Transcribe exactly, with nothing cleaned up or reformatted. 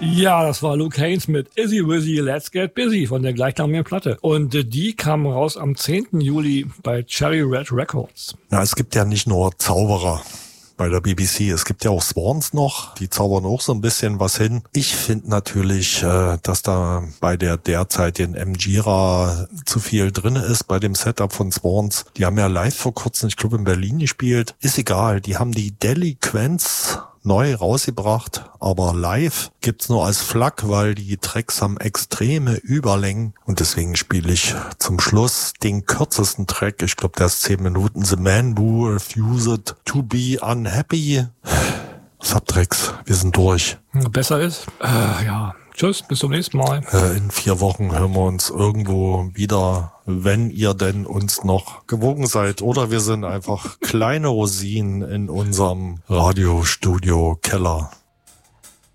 Ja, das war Luke Haines mit Izzy Wizzy Let's Get Busy von der gleichnamigen Platte. Und äh, die kam raus am zehnten Juli bei Cherry Red Records. Ja, es gibt ja nicht nur Zauberer bei der B B C. Es gibt ja auch Swans noch, die zaubern auch so ein bisschen was hin. Ich finde natürlich, äh, dass da bei der derzeitigen M-Gira zu viel drin ist bei dem Setup von Swans. Die haben ja live vor kurzem, ich glaube in Berlin gespielt. Ist egal, die haben die Delinquents neu rausgebracht, aber live gibt's nur als Flak, weil die Tracks haben extreme Überlängen und deswegen spiele ich zum Schluss den kürzesten Track. Ich glaube, der ist zehn Minuten. The Man Who Refused to Be Unhappy. Subtracks, wir sind durch. Besser ist, äh, ja. Tschüss, bis zum nächsten Mal. Äh, in vier Wochen hören wir uns irgendwo wieder, wenn ihr denn uns noch gewogen seid. Oder wir sind einfach kleine Rosinen in unserem Radiostudio Keller.